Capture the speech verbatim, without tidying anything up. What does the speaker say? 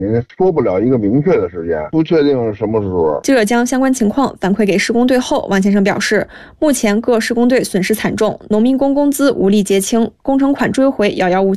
也说不了一个明确的时间，不确定什么时候。 记者将相关情况反馈给施工队后，王先生表示，目前各施工队损失惨重，农民工工资无力结清，工程款追回遥遥无期。